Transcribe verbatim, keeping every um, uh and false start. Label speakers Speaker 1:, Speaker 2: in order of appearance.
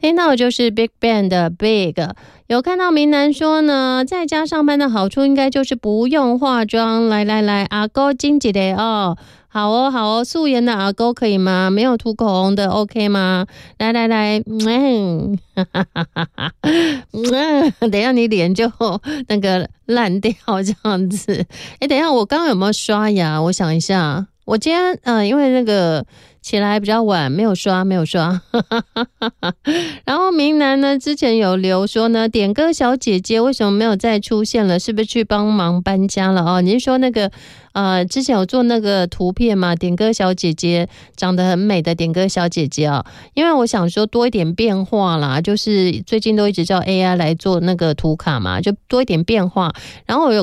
Speaker 1: 听到的就是 Big Bang 的 Big。 有看到明南说呢，在家上班的好处应该就是不用化妆。来来来，阿勾经济的哦，好哦好哦，素颜的阿勾可以吗？没有涂口红的 OK 吗？来来来，嗯，嗯，等一下你脸就那个烂掉这样子。哎，等一下我刚刚有没有刷牙？我想一下，我今天呃，因为那个起来比较晚，没有刷，没有刷。然后明南呢，之前有留说呢，点歌小姐姐为什么没有再出现了？是不是去帮忙搬家了哦？你是说那个呃，之前有做那个图片嘛？点歌小姐姐长得很美的点歌小姐姐哦，因为我想说多一点变化啦，就是最近都一直叫 A I 来做那个图卡嘛，就多一点变化。然后我有